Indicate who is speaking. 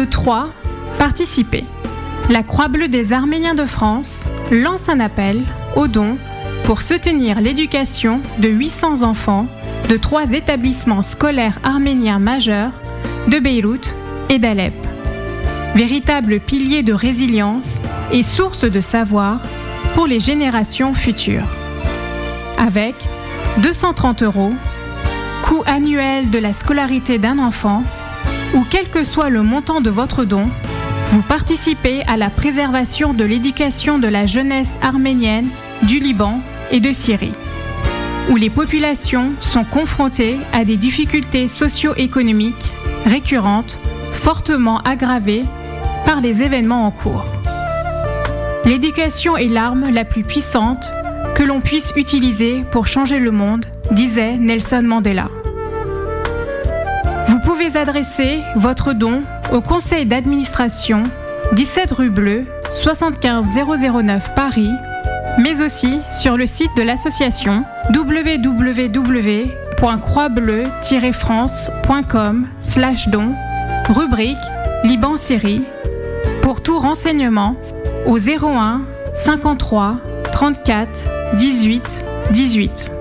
Speaker 1: 3. Participer. La Croix-Bleue des Arméniens de France lance un appel aux dons pour soutenir l'éducation de 800 enfants de 3 établissements scolaires arméniens majeurs de Beyrouth et d'Alep. Véritable pilier de résilience et source de savoir pour les générations futures. Avec 230 €, coût annuel de la scolarité d'un enfant, ou quel que soit le montant de votre don, vous participez à la préservation de l'éducation de la jeunesse arménienne du Liban et de Syrie, où les populations sont confrontées à des difficultés socio-économiques récurrentes, fortement aggravées par les événements en cours. L'éducation est l'arme la plus puissante que l'on puisse utiliser pour changer le monde, disait Nelson Mandela. Vous pouvez adresser votre don au conseil d'administration 17 rue Bleue, 75 009 Paris, mais aussi sur le site de l'association www.croixbleu-france.com/don, rubrique Liban-Syrie, pour tout renseignement au 01 53 34 18 18.